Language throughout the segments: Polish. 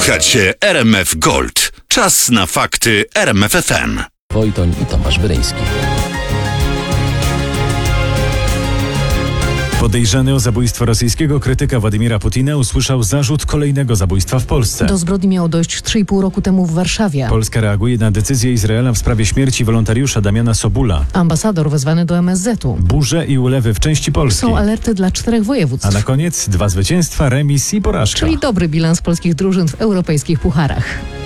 Słuchacie RMF Gold. Czas na fakty RMF FM. Wojtoń i Tomasz Wyryński. Podejrzany o zabójstwo rosyjskiego krytyka Władimira Putina usłyszał zarzut kolejnego zabójstwa w Polsce. Do zbrodni miało dojść 3,5 roku temu w Warszawie. Polska reaguje na decyzję Izraela w sprawie śmierci wolontariusza Damiana Sobula. Ambasador wezwany do MSZ-u. Burze i ulewy w części Polski. Są alerty dla 4 województw. A na koniec 2 zwycięstwa, remis i porażka. Czyli dobry bilans polskich drużyn w europejskich pucharach.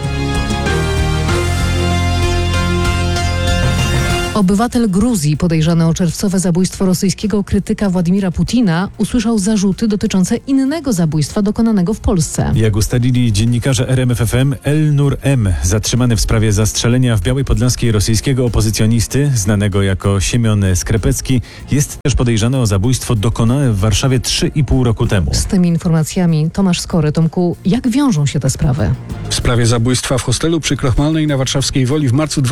Obywatel Gruzji podejrzany o czerwcowe zabójstwo rosyjskiego krytyka Władimira Putina usłyszał zarzuty dotyczące innego zabójstwa dokonanego w Polsce. Jak ustalili dziennikarze RMF FM, Elnur M., zatrzymany w sprawie zastrzelenia w Białej Podlaskiej rosyjskiego opozycjonisty, znanego jako Siemion Skrepecki, jest też podejrzany o zabójstwo dokonane w Warszawie 3,5 roku temu. Z tymi informacjami Tomasz Skory. Tomku, jak wiążą się te sprawy? W sprawie zabójstwa w hostelu przy Krochmalnej na warszawskiej Woli w marcu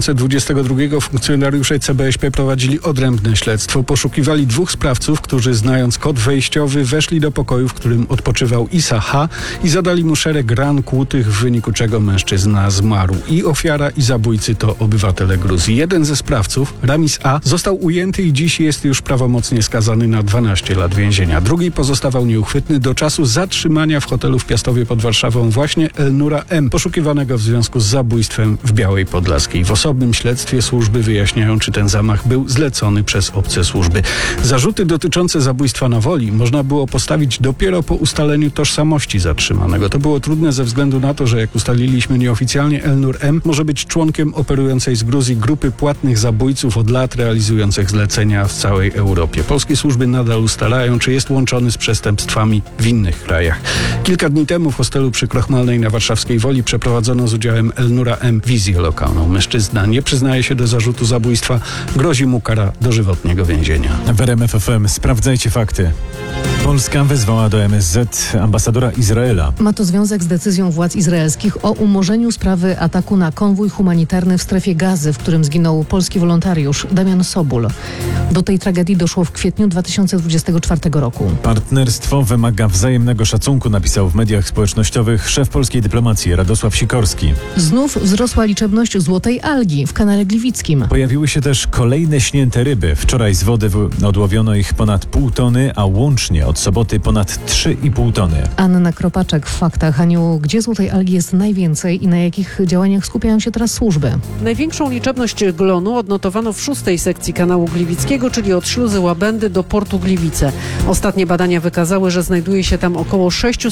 2022 funkcjonariusze CBŚP prowadzili odrębne śledztwo. Poszukiwali 2 sprawców, którzy znając kod wejściowy weszli do pokoju, w którym odpoczywał Isa H. i zadali mu szereg ran kłutych, w wyniku czego mężczyzna zmarł. I ofiara i zabójcy to obywatele Gruzji. Jeden ze sprawców, Ramis A., został ujęty i dziś jest już prawomocnie skazany na 12 lat więzienia. Drugi pozostawał nieuchwytny do czasu zatrzymania w hotelu w Piastowie pod Warszawą właśnie Elnura M., poszukiwanego w związku z zabójstwem w Białej Podlaskiej. W osobnym śledztwie służby wyjaśniają, czy ten zamach był zlecony przez obce służby. Zarzuty dotyczące zabójstwa na Woli można było postawić dopiero po ustaleniu tożsamości zatrzymanego. To było trudne ze względu na to, że jak ustaliliśmy nieoficjalnie, Elnur M. może być członkiem operującej z Gruzji grupy płatnych zabójców od lat realizujących zlecenia w całej Europie. Polskie służby nadal ustalają, czy jest łączony z przestępstwami w innych krajach. Kilka dni temu w hostelu przy Krochmalnej na warszawskiej Woli przeprowadzono z udziałem Elnura M. wizję lokalną. Mężczyzna nie przyznaje się do zarzutu zabójstwa. Grozi mu kara dożywotniego więzienia. W RMF FM sprawdzajcie fakty. Polska wezwała do MSZ ambasadora Izraela. Ma to związek z decyzją władz izraelskich o umorzeniu sprawy ataku na konwój humanitarny w strefie Gazy, w którym zginął polski wolontariusz Damian Sobul. Do tej tragedii doszło w kwietniu 2024 roku. Partnerstwo wymaga wzajemnego szacunku, napisał w mediach społecznościowych szef polskiej dyplomacji Radosław Sikorski. Znów wzrosła liczebność złotej algi w kanale Gliwickim. Pojawiły się też kolejne śnięte ryby. Wczoraj z wody odłowiono ich ponad 0,5 tony, a łącznie od soboty ponad 3,5 tony. Anna Kropaczek w Faktach. Aniu, gdzie złotej algi jest najwięcej i na jakich działaniach skupiają się teraz służby? Największą liczebność glonu odnotowano w 6. sekcji kanału Gliwickiego, czyli od śluzy Łabędy do portu Gliwice. Ostatnie badania wykazały, że znajduje się tam około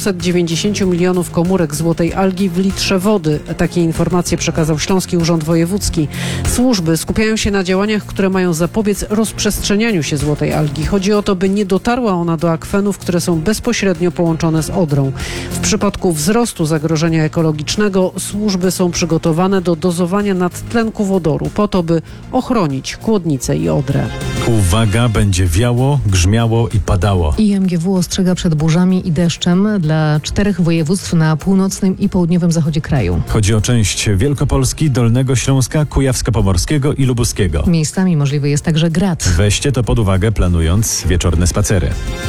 690 milionów komórek złotej algi w litrze wody. Takie informacje przekazał Śląski Urząd Wojewódzki. Służby skupiają się na działaniach, które mają zapobiec rozprzestrzenianiu się złotej algi. Chodzi o to, by nie dotarła ona do akwenów, które są bezpośrednio połączone z Odrą. W przypadku wzrostu zagrożenia ekologicznego służby są przygotowane do dozowania nadtlenku wodoru po to, by ochronić Kłodnicę i Odrę. Uwaga, będzie wiało, grzmiało i padało. IMGW ostrzega przed burzami i deszczem dla 4 województw na północnym i południowym zachodzie kraju. Chodzi o część Wielkopolski, Dolnego Śląska, Kujawsko-Pomorskiego i Lubuskiego. Miejscami możliwy jest także grad. Weźcie to pod uwagę, planując wieczorne spacery.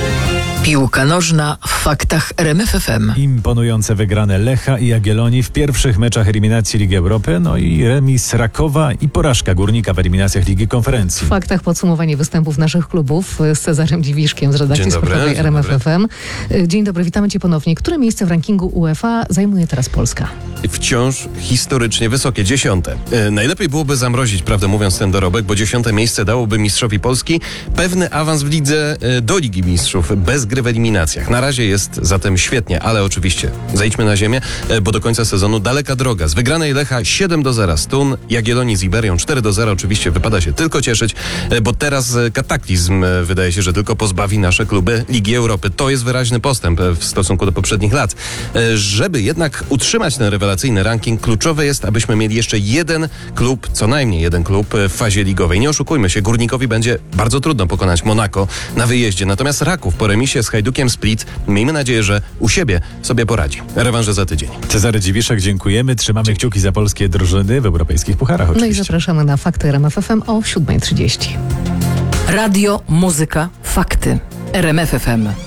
Piłka nożna w faktach RMF FM. Imponujące wygrane Lecha i Jagiellonii w pierwszych meczach eliminacji Ligi Europy, no i remis Rakowa i porażka Górnika w eliminacjach Ligi Konferencji. W faktach podsumowanie występów naszych klubów z Cezarem Dziwiszkiem z redakcji sportowej RMF FM. Dzień dobry, witamy Cię ponownie. Które miejsce w rankingu UEFA zajmuje teraz Polska? Wciąż historycznie wysokie, 10. Najlepiej byłoby zamrozić, prawdę mówiąc, ten dorobek, bo 10. miejsce dałoby mistrzowi Polski pewny awans w lidze do Ligi Mistrzów bez gry w eliminacjach. Na razie jest zatem świetnie, ale oczywiście zejdźmy na ziemię, bo do końca sezonu daleka droga. Z wygranej Lecha 7-0 z Thun, Jagiellonii z Iberią 4-0. Oczywiście wypada się tylko cieszyć, bo teraz kataklizm wydaje się, że tylko pozbawi nasze kluby Ligi Europy. To jest wyraźny postęp w stosunku do poprzednich lat. Żeby jednak utrzymać ten rewelacyjny ranking, kluczowe jest, abyśmy mieli jeszcze jeden klub, co najmniej jeden klub w fazie ligowej. Nie oszukujmy się, Górnikowi będzie bardzo trudno pokonać Monako na wyjeździe. Natomiast Raków po remisie z Hajdukiem Split, miejmy nadzieję, że u siebie sobie poradzi. Rewanże za tydzień. Cezary Dziwiszek, dziękujemy. Trzymamy kciuki za polskie drużyny w europejskich pucharach oczywiście. No i zapraszamy na Fakty RMF FM o 7:30. Radio, muzyka, fakty. RMF FM.